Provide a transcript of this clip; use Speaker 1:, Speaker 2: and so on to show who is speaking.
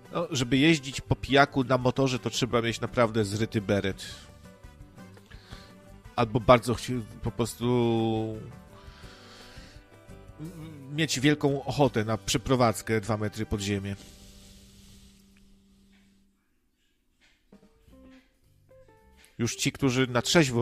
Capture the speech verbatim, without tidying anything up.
Speaker 1: No, żeby jeździć po pijaku na motorze, to trzeba mieć naprawdę zryty beret. Albo bardzo chci- po prostu mieć wielką ochotę na przeprowadzkę dwa metry pod ziemię. Już ci, którzy na trzeźwo